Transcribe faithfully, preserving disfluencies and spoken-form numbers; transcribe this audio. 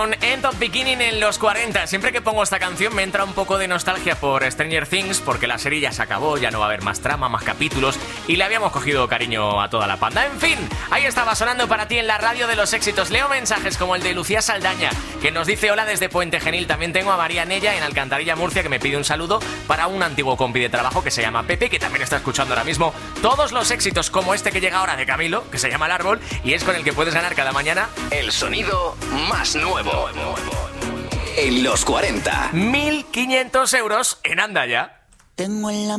End of Beginning en los cuarenta. Siempre que pongo esta canción me entra un poco de nostalgia por Stranger Things, porque la serie ya se acabó, ya no va a haber más trama, más capítulos, y le habíamos cogido cariño a toda la panda. En fin, ahí estaba sonando para ti en la radio de los éxitos. Leo mensajes como el de Lucía Saldaña, que nos dice hola desde Puente Genil. También tengo a María Nella en Alcantarilla, Murcia, que me pide un saludo para un antiguo compi de trabajo que se llama Pepe, que también está escuchando ahora mismo todos los éxitos, como este que llega ahora de Camilo, que se llama El Árbol, y es con el que puedes ganar cada mañana el sonido más nuevo en los cuarenta. mil quinientos euros en Anda Ya. Tengo en la